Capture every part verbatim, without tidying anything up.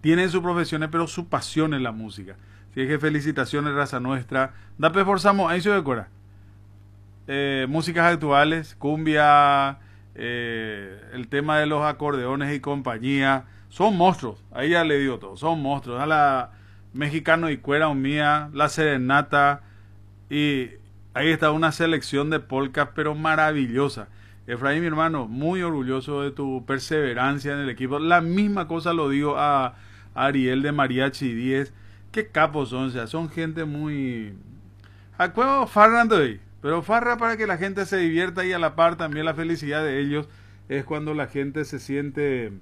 tienen sus profesiones, pero su pasión es la música. Así que felicitaciones, raza nuestra. Dape forzamos, ahí se recuerda. Eh, músicas actuales, cumbia, eh, el tema de los acordeones y compañía, son monstruos, ahí ya le digo todo, son monstruos, a la mexicano y cuera mía, la serenata, y ahí está una selección de polcas, pero maravillosa. Efraín, mi hermano, muy orgulloso de tu perseverancia en el equipo, la misma cosa lo digo a, a Ariel de Mariachi diez, qué capos son, o sea, son gente muy... Acuerdo farrando ahí. Pero farra para que la gente se divierta y a la par también la felicidad de ellos es cuando la gente se siente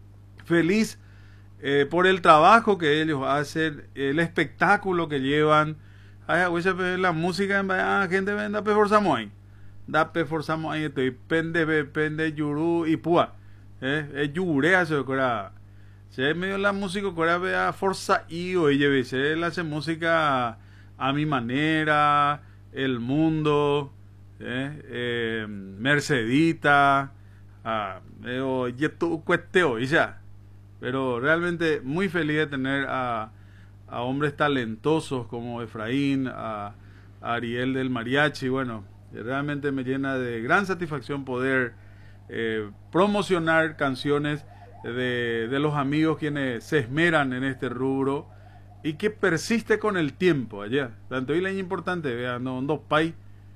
feliz eh, por el trabajo que ellos hacen, el espectáculo que llevan. Ay, la música en la gente da pe forzamos ahí. Da pe forzamos ahí estoy pende pende yuru y pua. Eh, es yurea se cora. Se medio la música cora vea forza y oye, se le hace música a mi manera. El Mundo, eh, eh, Mercedita, ah, eh, YouTube cuesteo y ya. Pero realmente muy feliz de tener a, a hombres talentosos como Efraín, a, a Ariel del Mariachi. Bueno, realmente me llena de gran satisfacción poder eh, promocionar canciones de, de los amigos quienes se esmeran en este rubro y que persiste con el tiempo allá. Tanto y la importante, vean, no, dos pay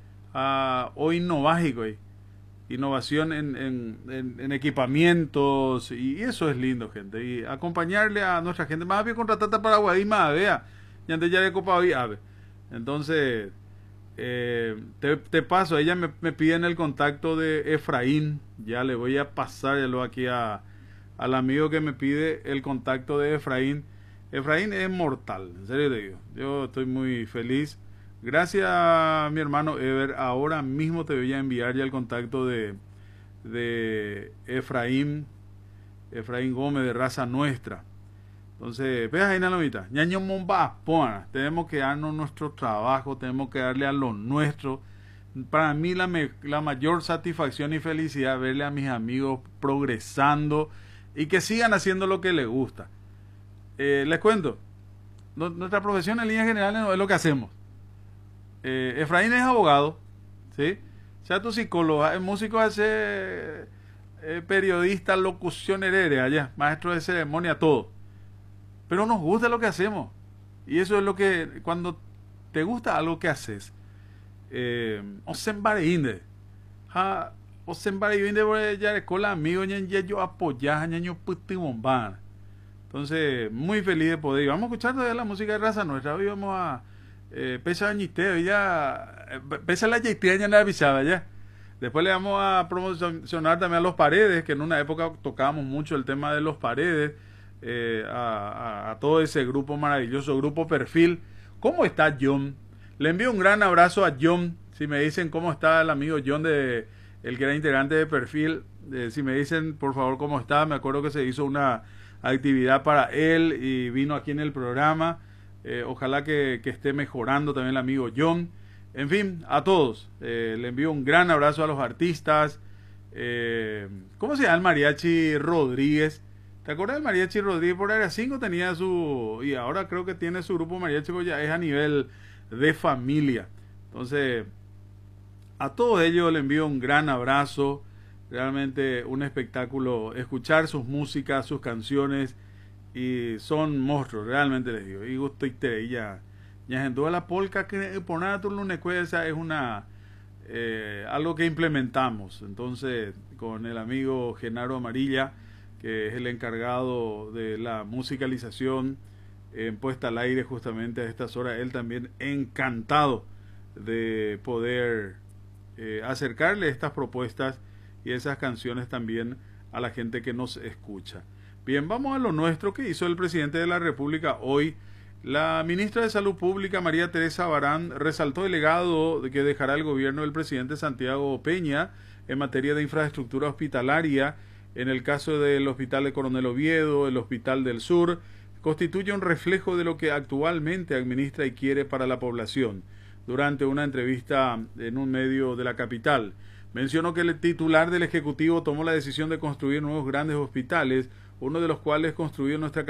uh, o innovágico, eh. innovación en, en, en, en equipamientos, y eso es lindo, gente. Y acompañarle a nuestra gente, más bien contratar para Guadima, vea, y antes ya de Copa Ave. Entonces, eh, te, te paso, ella me, me pide en el contacto de Efraín, ya le voy a pasarlo aquí a, al amigo que me pide el contacto de Efraín. Efraín es mortal, en serio te digo. Yo estoy muy feliz. Gracias a mi hermano Ever. Ahora mismo te voy a enviar ya el contacto de, de Efraín, Efraín Gómez de Raza Nuestra. Entonces, veas ahí en la novita. Ñaño Momba, pona. Tenemos que darnos nuestro trabajo, tenemos que darle a lo nuestro. Para mí la, me, la mayor satisfacción y felicidad verle a mis amigos progresando y que sigan haciendo lo que les gusta. Eh, les cuento, no, nuestra profesión en líneas generales no es lo que hacemos. Eh, Efraín es abogado, ¿sí? Sea tu psicólogo, el músico hace eh, periodista, locución heredera, allá, maestro de ceremonia, todo. Pero nos gusta lo que hacemos. Y eso es lo que, cuando te gusta algo que haces, eh, o se embareinde, o se embareinde, ya con la amigo, ya yo apoyar, ya yo puti bombar. Entonces, muy feliz de poder. Vamos a escuchar todavía la música de Raza Nuestra. Hoy vamos a... Eh, pesa añiteo, ya... Eh, pesa la yaitea, ya le avisaba, ya. Después le vamos a promocionar también a Los Paredes, que en una época tocábamos mucho el tema de Los Paredes. Eh, a, a, a todo ese grupo maravilloso, Grupo Perfil. ¿Cómo está John? Le envío un gran abrazo a John. Si me dicen cómo está el amigo John, de el que era integrante de Perfil. Eh, si me dicen, por favor, cómo está. Me acuerdo que se hizo una... actividad para él y vino aquí en el programa. Eh, ojalá que, que esté mejorando también el amigo John. En fin, a todos eh, le envío un gran abrazo a los artistas. Eh, ¿Cómo se llama el Mariachi Rodríguez? ¿Te acuerdas del Mariachi Rodríguez? Por Área cinco tenía su... y ahora creo que tiene su grupo Mariachi, pues ya es a nivel de familia. Entonces, a todos ellos le envío un gran abrazo. Realmente un espectáculo escuchar sus músicas, sus canciones, y son monstruos, realmente les digo. Y gusto y te ya ya en toda la polca que por nada tú lunes esa es una eh, algo que implementamos. Entonces, con el amigo Genaro Amarilla, que es el encargado de la musicalización en puesta al aire justamente a estas horas, él también encantado de poder eh, acercarle estas propuestas y esas canciones también a la gente que nos escucha. Bien, vamos a lo nuestro que hizo el presidente de la República hoy. La ministra de Salud Pública, María Teresa Barán, resaltó el legado de que dejará el gobierno del presidente Santiago Peña en materia de infraestructura hospitalaria. En el caso del Hospital de Coronel Oviedo, el Hospital del Sur, constituye un reflejo de lo que actualmente administra y quiere para la población. Durante una entrevista en un medio de la capital, mencionó que el titular del Ejecutivo tomó la decisión de construir nuevos grandes hospitales, uno de los cuales construido en nuestra